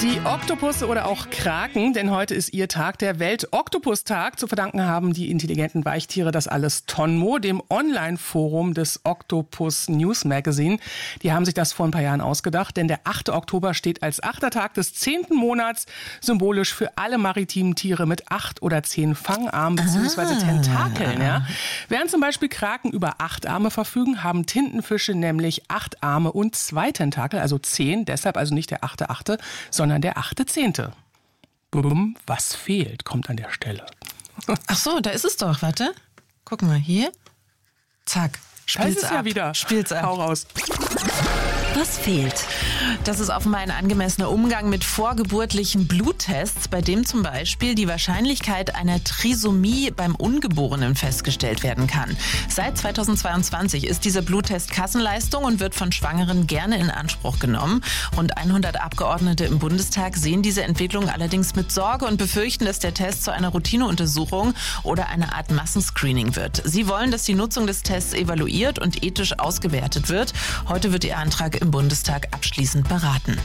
Die Oktopusse oder auch Kraken, denn heute ist ihr Tag, der Welt-Oktopus-Tag. Zu verdanken haben die intelligenten Weichtiere das alles Tonmo, dem Online-Forum des Octopus News Magazine. Die haben sich das vor ein paar Jahren ausgedacht, denn der 8. Oktober steht als 8. Tag des 10. Monats symbolisch für alle maritimen Tiere mit 8 oder 10 Fangarmen bzw. Tentakeln. Ja. Während zum Beispiel Kraken über 8 Arme verfügen, haben Tintenfische nämlich 8 Arme und 2 Tentakel, also 10, deshalb also nicht der 8.8., sondern der 8.10. Bumm, was fehlt, kommt an der Stelle. Ach so, da ist es doch, warte. Guck mal, hier. Zack, spiel's da ist es ab. ja wieder. Spiel's ab. Hau raus. Was fehlt? Das ist offenbar ein angemessener Umgang mit vorgeburtlichen Bluttests, bei dem zum Beispiel die Wahrscheinlichkeit einer Trisomie beim Ungeborenen festgestellt werden kann. Seit 2022 ist dieser Bluttest Kassenleistung und wird von Schwangeren gerne in Anspruch genommen. Rund 100 Abgeordnete im Bundestag sehen diese Entwicklung allerdings mit Sorge und befürchten, dass der Test zu einer Routineuntersuchung oder einer Art Massenscreening wird. Sie wollen, dass die Nutzung des Tests evaluiert und ethisch ausgewertet wird. Heute wird ihr Antrag im Bundestag abschließend beraten.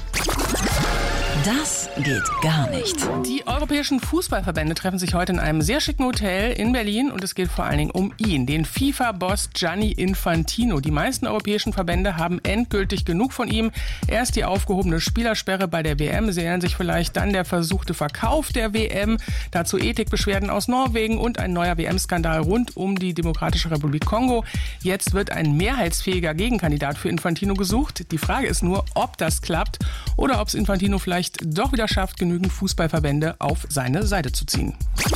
Das geht gar nicht. Die europäischen Fußballverbände treffen sich heute in einem sehr schicken Hotel in Berlin und es geht vor allen Dingen um ihn, den FIFA-Boss Gianni Infantino. Die meisten europäischen Verbände haben endgültig genug von ihm. Erst die aufgehobene Spielersperre bei der WM, sie erinnern sich vielleicht, dann der versuchte Verkauf der WM, dazu Ethikbeschwerden aus Norwegen und ein neuer WM-Skandal rund um die Demokratische Republik Kongo. Jetzt wird ein mehrheitsfähiger Gegenkandidat für Infantino gesucht. Die Frage ist nur, ob das klappt oder ob es Infantino vielleicht doch wieder schafft, genügend Fußballverbände auf seine Seite zu ziehen.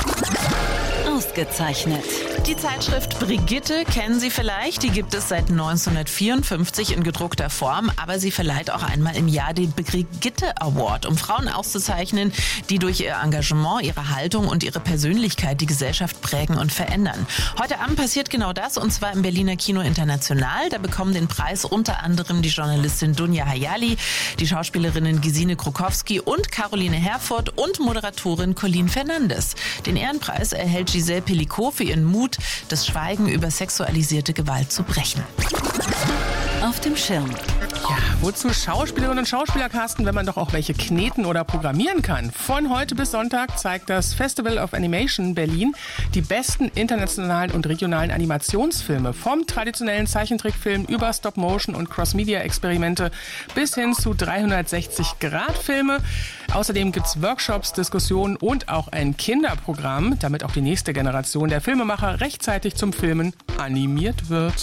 Ausgezeichnet. Die Zeitschrift Brigitte kennen Sie vielleicht. Die gibt es seit 1954 in gedruckter Form, aber sie verleiht auch einmal im Jahr den Brigitte Award, um Frauen auszuzeichnen, die durch ihr Engagement, ihre Haltung und ihre Persönlichkeit die Gesellschaft prägen und verändern. Heute Abend passiert genau das, und zwar im Berliner Kino International. Da bekommen den Preis unter anderem die Journalistin Dunja Hayali, die Schauspielerinnen Gesine Krokowski und Caroline Herfurth und Moderatorin Colleen Fernandes. Den Ehrenpreis erhält Giselle Pellicot für ihren Mut, das Schweigen über sexualisierte Gewalt zu brechen. Auf dem Schirm. Ja, wozu Schauspielerinnen und Schauspieler casten, wenn man doch auch welche kneten oder programmieren kann? Von heute bis Sonntag zeigt das Festival of Animation Berlin die besten internationalen und regionalen Animationsfilme. Vom traditionellen Zeichentrickfilm über Stop-Motion und Cross-Media-Experimente bis hin zu 360-Grad-Filme. Außerdem gibt es Workshops, Diskussionen und auch ein Kinderprogramm, damit auch die nächste Generation der Filmemacher rechtzeitig zum Filmen animiert wird.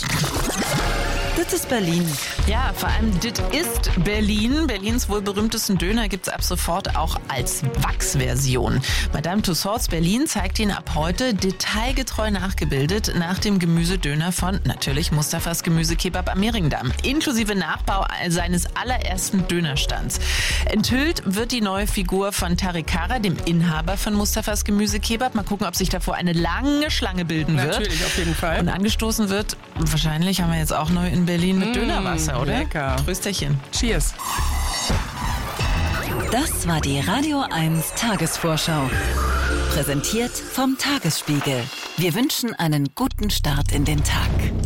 Das ist Berlin. Ja, vor allem das ist Berlin. Berlins wohl berühmtesten Döner gibt es ab sofort auch als Wachsversion. Madame Tussauds Berlin zeigt ihn ab heute detailgetreu nachgebildet nach dem Gemüsedöner von natürlich Mustafas Gemüsekebab am Mehringdamm, inklusive Nachbau seines allerersten Dönerstands. Enthüllt wird die neue Figur von Tariq Kara, dem Inhaber von Mustafas Gemüsekebab. Mal gucken, ob sich davor eine lange Schlange bilden wird. Natürlich, auf jeden Fall. Und angestoßen wird, wahrscheinlich haben wir jetzt auch neu in Berlin mit Dönerwasser, oder? Lecker. Prösterchen. Cheers. Das war die Radio 1 Tagesvorschau. Präsentiert vom Tagesspiegel. Wir wünschen einen guten Start in den Tag.